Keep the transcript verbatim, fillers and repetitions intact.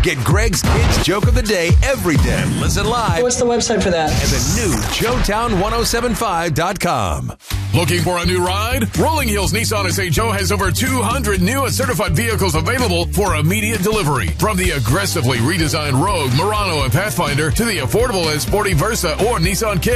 Get Greg's Kids Joke of the Day every day. Listen live What's the website for that? at the new Joetown ten seventy-five dot com. Looking for a new ride? Rolling Hills Nissan of Saint Joe has over two hundred new and certified vehicles available for immediate delivery. From the aggressively redesigned Rogue, Murano, and Pathfinder to the affordable and sporty Versa or Nissan Kicks.